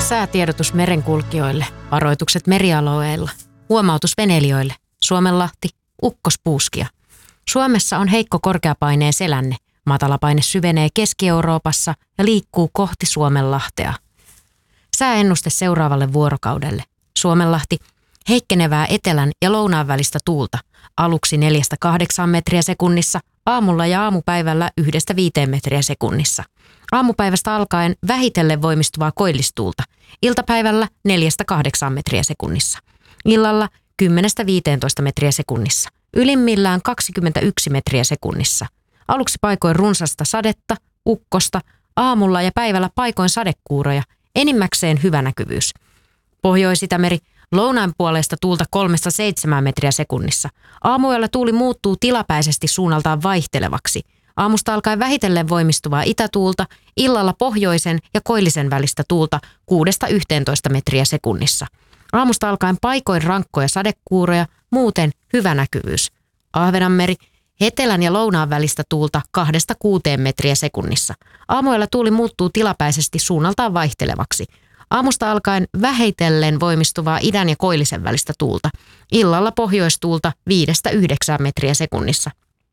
Säätiedotus merenkulkijoille, varoitukset merialueilla, huomautus veneilijöille, Suomenlahti, ukkospuuskia. Suomessa on heikko korkeapaineen selänne. Matalapaine syvenee Keski-Euroopassa ja liikkuu kohti Suomenlahtea. Sääennuste seuraavalle vuorokaudelle. Suomenlahti, heikkenevää etelän ja lounaan välistä tuulta. Aluksi 4-8 metriä sekunnissa, aamulla ja aamupäivällä 1-5 metriä sekunnissa. Aamupäivästä alkaen vähitellen voimistuvaa koillistuulta. Iltapäivällä 4-8 metriä sekunnissa. Illalla 10-15 metriä sekunnissa. Ylimmillään 21 metriä sekunnissa. Aluksi paikoin runsasta sadetta, ukkosta, aamulla ja päivällä paikoin sadekuuroja, enimmäkseen hyvä näkyvyys. Pohjois-Itämeri, lounaan puolesta tuulta 3-7 metriä sekunnissa. Aamuyöllä tuuli muuttuu tilapäisesti suunnaltaan vaihtelevaksi. Aamusta alkaen vähitellen voimistuvaa itätuulta, illalla pohjoisen ja koillisen välistä tuulta 6-11 metriä sekunnissa. Aamusta alkaen paikoin rankkoja sadekuuroja, muuten hyvä näkyvyys. Ahvenanmeri, etelän ja lounaan välistä tuulta 2-6 metriä sekunnissa. Aamuyöllä tuuli muuttuu tilapäisesti suunnaltaan vaihtelevaksi. Aamusta alkaen vähitellen voimistuvaa idän ja koillisen välistä tuulta. Illalla pohjoistuulta 5-9 metriä sekunnissa.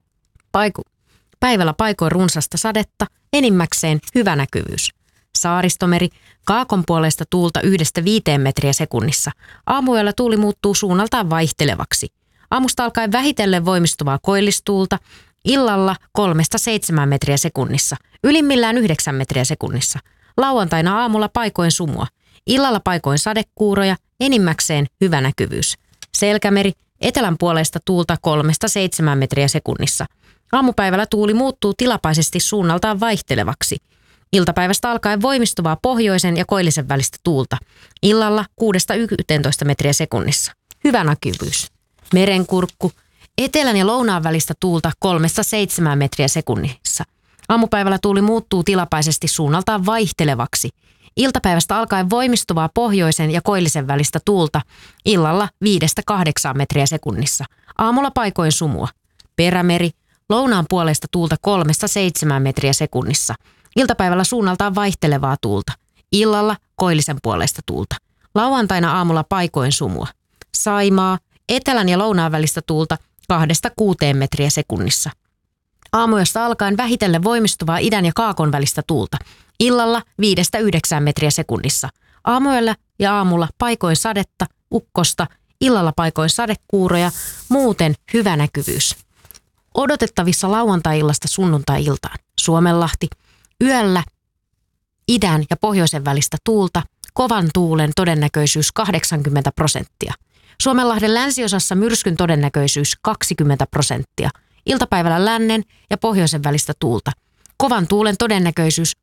Päivällä paikoin runsasta sadetta, enimmäkseen hyvä näkyvyys. Saaristomeri, kaakon puolesta tuulta 1-5 metriä sekunnissa. Aamuyöllä tuuli muuttuu suunnaltaan vaihtelevaksi. Aamusta alkaen vähitellen voimistuvaa koillistuulta, illalla 3-7 metriä sekunnissa, ylimmillään 9 metriä sekunnissa. Lauantaina aamulla paikoin sumua, illalla paikoin sadekuuroja, enimmäkseen hyvä näkyvyys. Selkämeri, etelän puolesta tuulta 3-7 metriä sekunnissa. Aamupäivällä tuuli muuttuu tilapäisesti suunnaltaan vaihtelevaksi. Iltapäivästä alkaen voimistuvaa pohjoisen ja koillisen välistä tuulta. Illalla 6-11 metriä sekunnissa. Hyvä näkyvyys. Merenkurkku, etelän ja lounaan välistä tuulta 3-7 metriä sekunnissa. Aamupäivällä tuuli muuttuu tilapäisesti suunnaltaan vaihtelevaksi. Iltapäivästä alkaen voimistuvaa pohjoisen ja koillisen välistä tuulta. Illalla 5-8 metriä sekunnissa. Aamulla paikoin sumua. Perämeri, lounaan puolesta tuulta 3-7 metriä sekunnissa. Iltapäivällä suunnaltaan vaihtelevaa tuulta. Illalla koillisen puolesta tuulta. Lauantaina aamulla paikoin sumua. Saimaa, etelän ja lounaan välistä tuulta 2-6 metriä sekunnissa. Aamuyöstä alkaen vähitellen voimistuvaa idän ja kaakon välistä tuulta. Illalla 5-9 metriä sekunnissa. Aamuyöllä ja aamulla paikoin sadetta, ukkosta, illalla paikoin sadekuuroja, muuten hyvä näkyvyys. Odotettavissa lauantai-illasta sunnuntai-iltaan. Suomenlahti, yöllä idän ja pohjoisen välistä tuulta, kovan tuulen todennäköisyys 80%. Suomenlahden länsiosassa myrskyn todennäköisyys 20%. Iltapäivällä lännen ja pohjoisen välistä tuulta. Kovan tuulen todennäköisyys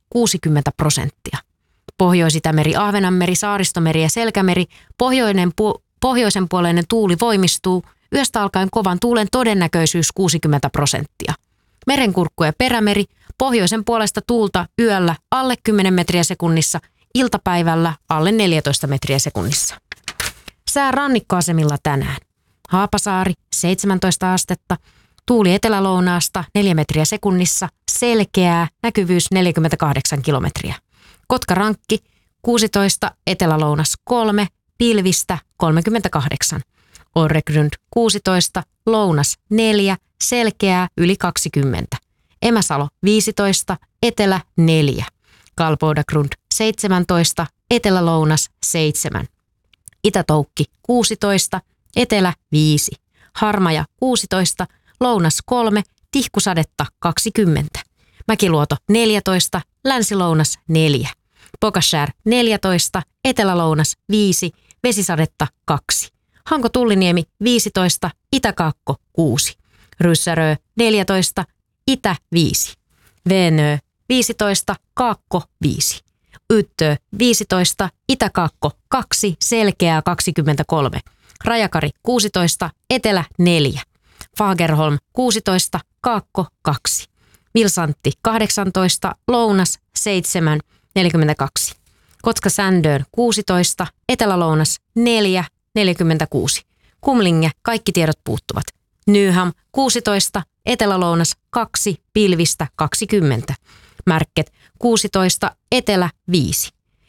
60%. Pohjois-Itämeri, Ahvenanmeri, Saaristomeri ja Selkämeri, pohjoisenpuoleinen tuuli voimistuu. Yöstä alkaen kovan tuulen todennäköisyys 60%. Merenkurkku ja Perämeri, pohjoisen puolesta tuulta yöllä alle 10 metriä sekunnissa, iltapäivällä alle 14 metriä sekunnissa. Sää rannikkoasemilla tänään. Haapasaari 17 astetta, tuuli etelälounaasta 4 metriä sekunnissa, selkeää, näkyvyys 48 kilometriä. Kotkarankki 16, etelälounas 3, pilvistä 38. Orregrund 16, lounas 4, selkeää yli 20. Emäsalo 15, etelä 4. Kalpodagrund 17, etelälounas 7. Itätoukki 16, etelä 5. Harmaja 16, lounas 3, tihkusadetta 20. Mäkiluoto 14, länsilounas 4. Pokaskär 14, etelälounas 5, vesisadetta 2. Hanko-Tulliniemi 15, Itä-Kaakko 6. Ryssärö 14, Itä 5. Veenö 15, Kaakko 5. Yttö 15, Itä-Kaakko 2, selkeää 23. Rajakari 16, Etelä 4. Fagerholm 16, Kaakko 2. Vilsantti 18, Lounas 7, 42. Kotka-Sändön 16, Etelä-Lounas 4, 46. Kumlinge, kaikki tiedot puuttuvat. Nyham 16, Etelä-Lounas 2, pilvistä 20. Märket 16, Etelä 5.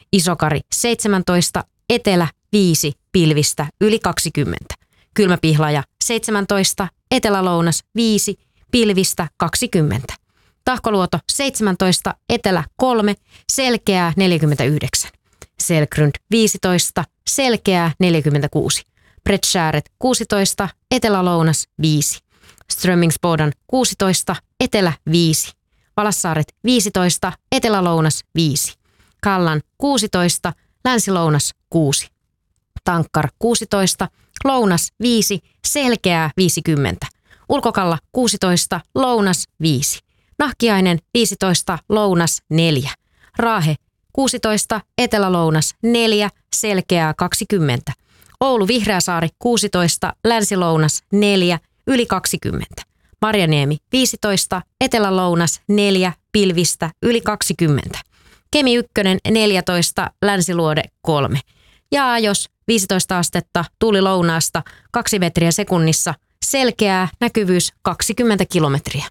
Isokari 17, etelä 5, pilvistä yli 20. Kylmäpihlaja 17, etelä-lounas 5, pilvistä 20. Tahkoluoto 17, etelä 3, selkeää 49. Selkrund 15, selkeää 46. Bredskääret 16, etelä-lounas 5. Strömmingsboden 16, etelä 5. Valassaaret 15, etelä-lounas 5. Kallan 16, länsi-lounas 6. Tankkar 16, lounas 5, selkeää 50. Ulkokalla 16, lounas 5. Nahkiainen 15, lounas 4. Raahe 16, etelä-lounas 4, selkeää 20. Oulu Vihreäsaari 16, länsi-lounas 4, yli 20. Marjaniemi 15, etelä-lounas 4, pilvistä yli 20. Kemi 1 14, länsiluode 3. Ja jos 15 astetta tuuli lounaasta 2 metriä sekunnissa, selkeää näkyvyys 20 kilometriä.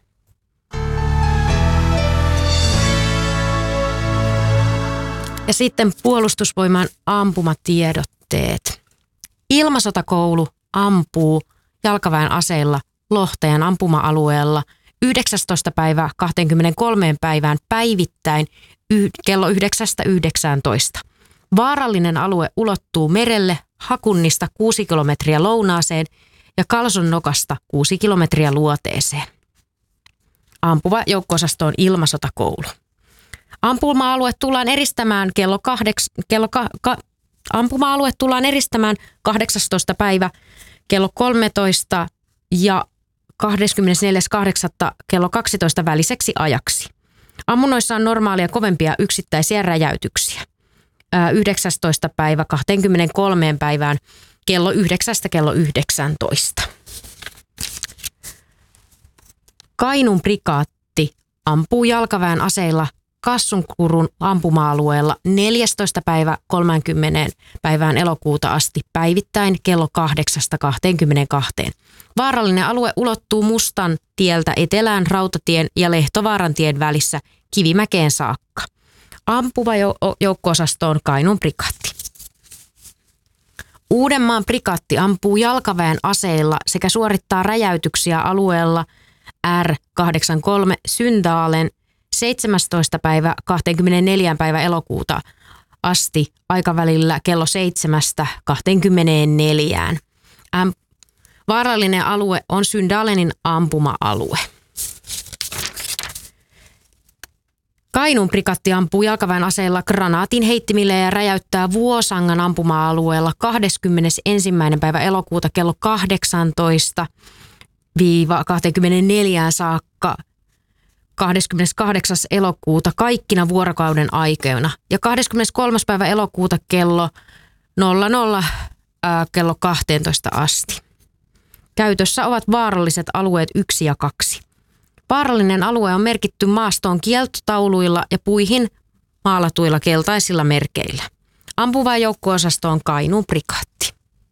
Ja sitten Puolustusvoimain ampumatiedotteet. Ilmasotakoulu ampuu jalkaväen aseilla Lohtajan ampuma-alueella 19. päivää 23 päivään päivittäin kello 9-19. Vaarallinen alue ulottuu merelle Hakunnista 6 kilometriä lounaaseen ja Kalson nokasta 6 kilometriä luoteeseen. Ampuva joukko-osasto on ilmasotakoulu. Ampuma-alue tullaan eristämään ampuma-alue tullaan eristämään 18. päivä kello 13 ja 24.8. kello 12 väliseksi ajaksi. Ammunnoissa on normaalia kovempia yksittäisiä räjäytyksiä. 19. päivä 23 päivään kello 9 kello 19. Kainuun prikaatti ampuu jalkaväen aseilla Kassunkurun ampuma-alueella 14. päivä 30. päivään elokuuta asti päivittäin kello 8-22. Vaarallinen alue ulottuu Mustan tieltä etelään Rautatien ja Lehtovaaran tien välissä Kivimäkeen saakka. Ampuva joukko-osasto on Kainuun prikaatti. Uudenmaan prikaatti ampuu jalkaväen aseilla sekä suorittaa räjäytyksiä alueella R83 Syndaalen 17. päivä 24. päivä elokuuta asti aikavälillä kello 7-24. Vaarallinen alue on Syndaalenin ampuma-alue. Kainuun prikaatti ampuu jalkaväen aseilla granaatin heittimillä ja räjäyttää Vuosangan ampuma-alueella 21. päivä elokuuta kello 18-24 saakka 28. elokuuta kaikkina vuorokauden aikoina ja 23. päivä elokuuta kello 00 kello 12 asti. Käytössä ovat vaaralliset alueet 1 ja 2. Vaarallinen alue on merkitty maastoon kieltotauluilla ja puihin maalatuilla keltaisilla merkeillä. Ampuva joukko-osasto on Kainuun prikaatti.